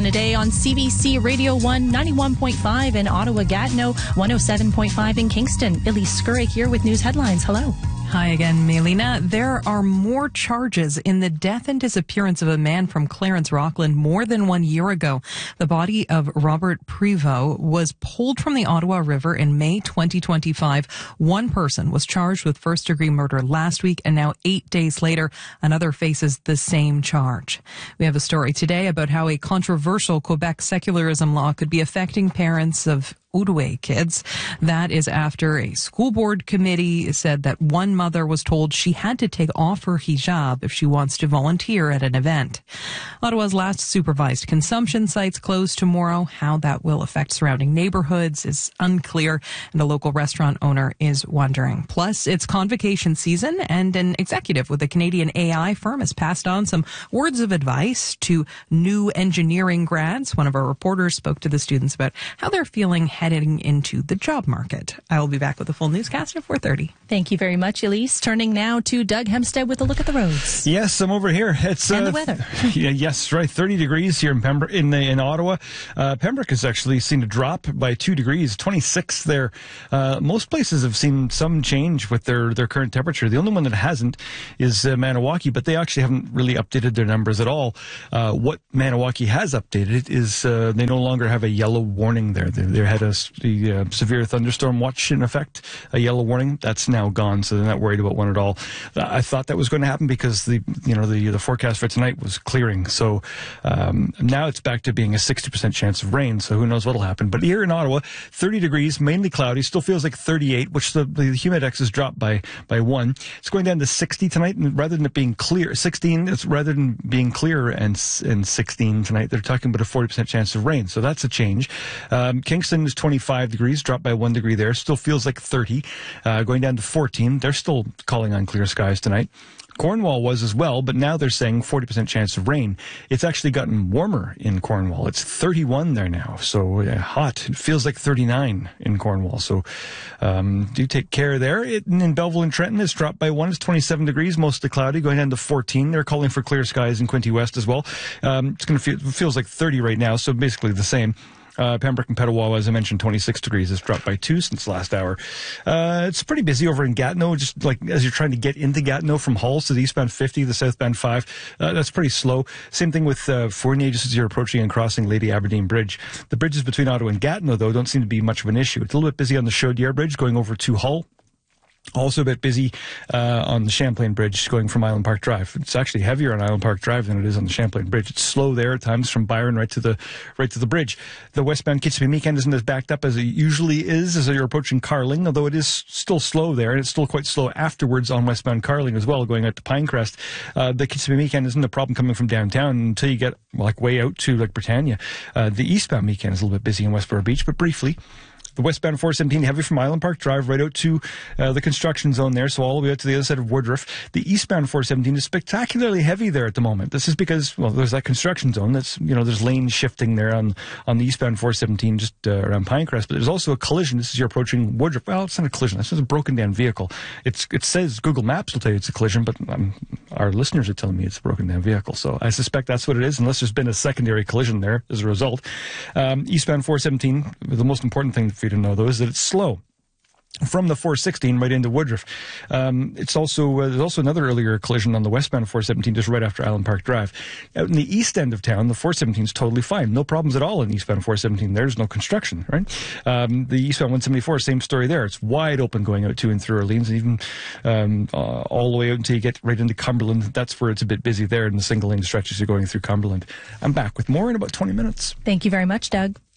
a day on CBC Radio 1, 91.5 in Ottawa, Gatineau, 107.5 in Kingston. Elise Scurrick here with news headlines. Hello. Hi again, Melina. There are more charges in the death and disappearance of a man from Clarence, Rockland more than 1 year ago. The body of Robert Prevost was pulled from the Ottawa River in May 2025. One person was charged with first-degree murder last week, and now 8 days later, another faces the same charge. We have a story today about how a controversial Quebec secularism law could be affecting parents of Outaouais kids. That is after a school board committee said that one mother was told she had to take off her hijab if she wants to volunteer at an event. Ottawa's last supervised consumption sites close tomorrow. How that will affect surrounding neighborhoods is unclear, and a local restaurant owner is wondering. Plus, it's convocation season, and an executive with a Canadian AI firm has passed on some words of advice to new engineering grads. One of our reporters spoke to the students about how they're feeling heading into the job market. I will be back with a full newscast at 4:30. Thank you very much, Elise. Turning now to Doug Hempstead with a look at the roads. Yes, I'm over here. It's and the weather. Yes, right. 30 degrees here in Pembroke, in Ottawa. Pembroke has actually seen a drop by 2 degrees, 26 there. Most places have seen some change with their current temperature. The only one that hasn't is Maniwaki, but they actually haven't really updated their numbers at all. What Maniwaki has updated is they no longer have a yellow warning there. They had a severe thunderstorm watch in effect, a yellow warning. That's now gone, so they're not worried about one at all. I thought that was going to happen because the forecast for tonight was clearing. So now it's back to being a 60% chance of rain. So who knows what'll happen? But here in Ottawa, 30 degrees, mainly cloudy. Still feels like 38, which the humidex has dropped by 1. It's going down to 60 tonight, and rather than it being clear, 16. It's rather than being clear and 16 tonight, they're talking about a 40% chance of rain. So that's a change. Kingston is 25 degrees, dropped by 1 degree there. Still feels like 30. Going down to 14. They're still calling on clear skies tonight. Cornwall was as well, but now they're saying 40% chance of rain. It's actually gotten warmer in Cornwall. It's 31 there now, so hot. It feels like 39 in Cornwall, so do take care there. In Belleville and Trenton, it's dropped by 1. It's 27 degrees, mostly cloudy, going down to 14. They're calling for clear skies in Quinte West as well. It's going to feels like 30 right now, so basically the same. Pembroke and Petawawa, as I mentioned, 26 degrees. Has dropped by 2 since last hour. It's pretty busy over in Gatineau, just like as you're trying to get into Gatineau from Halls to the eastbound 50, the southbound 5. That's pretty slow. Same thing with Fournier, just as you're approaching and crossing Lady Aberdeen Bridge. The bridges between Ottawa and Gatineau, though, don't seem to be much of an issue. It's a little bit busy on the Chaudière Bridge going over to Hull. Also a bit busy on the Champlain Bridge going from Island Park Drive. It's actually heavier on Island Park Drive than it is on the Champlain Bridge. It's slow there at times from Byron right to the bridge. The westbound Kitchener-Meekan isn't as backed up as it usually is as you're approaching Carling, although it is still slow there, and it's still quite slow afterwards on westbound Carling as well, going out to Pinecrest. The Kitchener-Meekan isn't a problem coming from downtown until you get way out to Britannia. The eastbound Meekan is a little bit busy in Westboro Beach, but briefly. The westbound 417 heavy from Island Park Drive right out to the construction zone there, so all the way out to the other side of Woodruff. The eastbound 417 is spectacularly heavy there at the moment. This is because, there's that construction zone that's, there's lane shifting there on the eastbound 417 just around Pinecrest, but there's also a collision. This is you're approaching Woodruff. Well, it's not a collision. This is a broken down vehicle. It says Google Maps will tell you it's a collision, but our listeners are telling me it's a broken down vehicle, so I suspect that's what it is, unless there's been a secondary collision there as a result. Eastbound 417, the most important thing for you to know, though, is that it's slow. From the 416 right into Woodruff. It's also there's also another earlier collision on the westbound 417 just right after Island Park Drive. Out in the east end of town, the 417 is totally fine. No problems at all in eastbound 417. There's no construction, right? The eastbound 174, same story there. It's wide open going out to and through Orleans, and even all the way out until you get right into Cumberland. That's where it's a bit busy there in the single lane stretches you're going through Cumberland. I'm back with more in about 20 minutes. Thank you very much, Doug.